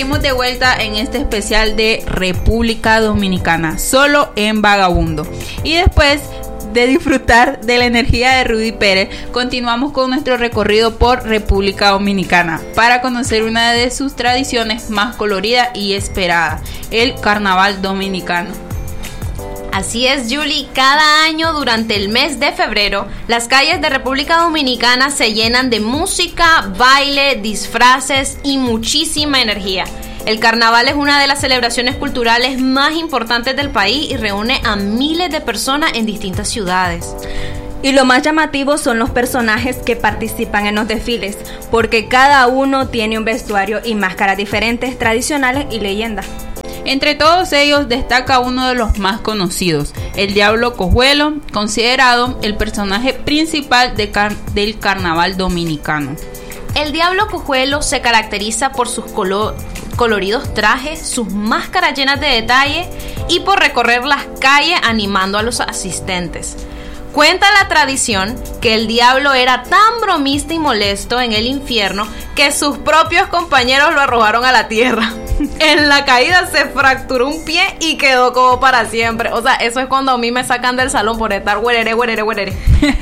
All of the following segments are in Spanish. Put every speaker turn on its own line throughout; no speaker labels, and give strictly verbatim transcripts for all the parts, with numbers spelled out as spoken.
seguimos de vuelta en este especial de República Dominicana, solo en Vagabundo. Y después de disfrutar de la energía de Rudy Pérez, continuamos con nuestro recorrido por República Dominicana para conocer una de sus tradiciones más coloridas y esperadas, el Carnaval Dominicano.
Así es, Julie, cada año durante el mes de febrero, las calles de República Dominicana se llenan de música, baile, disfraces y muchísima energía. El carnaval es una de las celebraciones culturales más importantes del país y reúne a miles de personas en distintas ciudades.
Y lo más llamativo son los personajes que participan en los desfiles, porque cada uno tiene un vestuario y máscaras diferentes, tradicionales y leyendas.
Entre todos ellos destaca uno de los más conocidos, el Diablo Cojuelo, considerado el personaje principal de car- del carnaval dominicano.
El Diablo Cojuelo se caracteriza por sus colo- coloridos trajes, sus máscaras llenas de detalle y por recorrer las calles animando a los asistentes. Cuenta la tradición que el diablo era tan bromista y molesto en el infierno que sus propios compañeros lo arrojaron a la tierra. En la caída se fracturó un pie y quedó como para siempre. O sea, eso es cuando a mí me sacan del salón por estar huerere, huerere, huerere.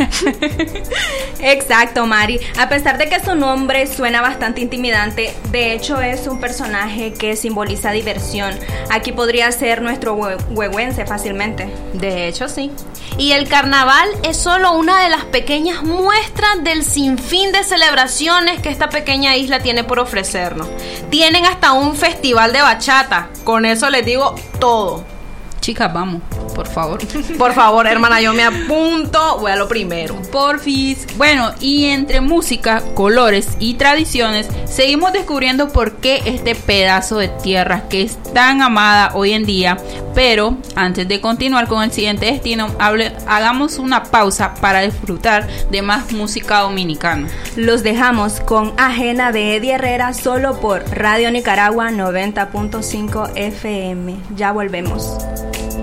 Exacto, Mari. A pesar de que su nombre suena bastante intimidante, de hecho es un personaje que simboliza diversión. Aquí podría ser nuestro hue- huehuense fácilmente.
De hecho, sí. Y el carnaval es solo una de las pequeñas muestras del sinfín de celebraciones que esta pequeña isla tiene por ofrecernos. Tienen hasta un festival de bachata. Con eso les digo todo.
Chicas, vamos, por favor.
Por favor, hermana, yo me apunto. Voy a lo primero.
Porfis. Bueno, y entre música, colores y tradiciones, seguimos descubriendo por qué este pedazo de tierra que es tan amada hoy en día. Pero antes de continuar con el siguiente destino, hable, hagamos una pausa para disfrutar de más música dominicana.
Los dejamos con Ajena de Eddie Herrera solo por Radio Nicaragua noventa punto cinco F M. Ya volvemos.